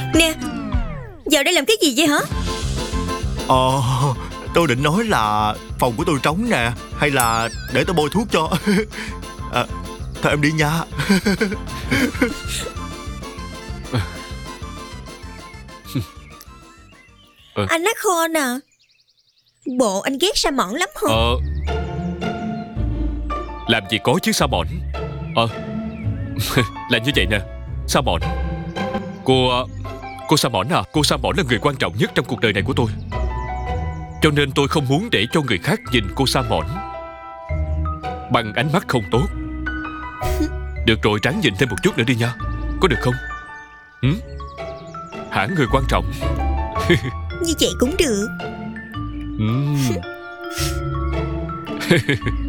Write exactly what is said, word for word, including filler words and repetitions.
Nè, vào đây làm cái gì vậy hả? Ờ, tôi định nói là phòng của tôi trống nè, hay là để tôi bôi thuốc cho. À, thôi em đi nha. Anh Nakhon à, bộ anh ghét sa mỏn lắm hả? Ờ Làm gì có chứ sa mỏn. Ờ Là như vậy nè, sa mỏn. Cô Cô sa mỏn à, cô sa mỏn là người quan trọng nhất trong cuộc đời này của tôi. Cho nên tôi không muốn để cho người khác nhìn cô sa mỏn bằng ánh mắt không tốt. Được rồi, ráng nhìn thêm một chút nữa đi nha, có được không? Ừ? Hả, người quan trọng. Như vậy cũng được. Ừ.